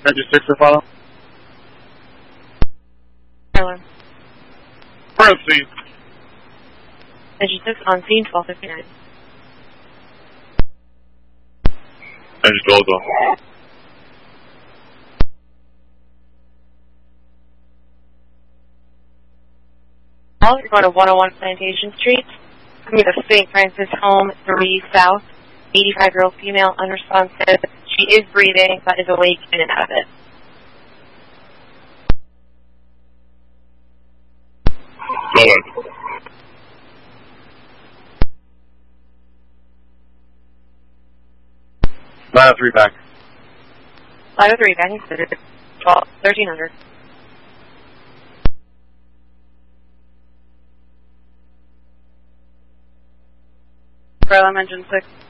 Engine 6 to follow. Carolyn. We're on scene. Engine 6 on scene, 12:59. Engine 12 go. You're going to 101 Plantation Street. Coming to St. Francis Home 3 South. 85-year-old female, unresponsive. She is breathing, but is awake in and out of it. Go ahead. 903 back. 503, back included. 1300. Carolyn, Engine 6.